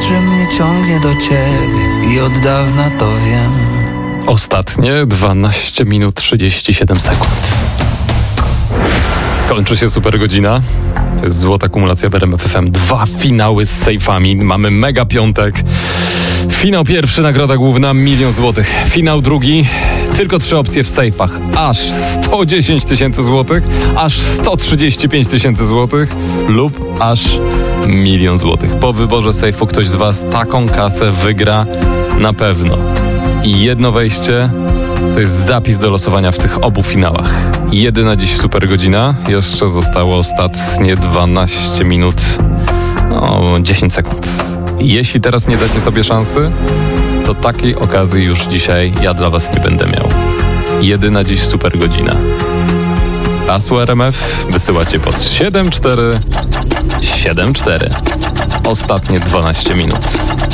że mnie ciągnie do ciebie i od dawna to wiem. Ostatnie 12 minut 37 sekund. Kończy się super godzina. To jest złota kumulacja w RMF FM. 2 finały z sejfami. Mamy mega piątek. Finał pierwszy, nagroda główna 1 000 000 złotych. Finał drugi, tylko 3 opcje w sejfach. Aż 110 000 złotych, aż 135 000 złotych lub aż 1 000 000 złotych. Po wyborze sejfu ktoś z was taką kasę wygra na pewno. I jedno wejście to jest zapis do losowania w tych obu finałach. Jedyna dziś super godzina. Jeszcze zostało ostatnie 12 minut, 10 sekund. Jeśli teraz nie dacie sobie szansy, to takiej okazji już dzisiaj ja dla was nie będę miał. Jedyna dziś super godzina. Hasło RMF wysyłacie pod 7474. Ostatnie 12 minut.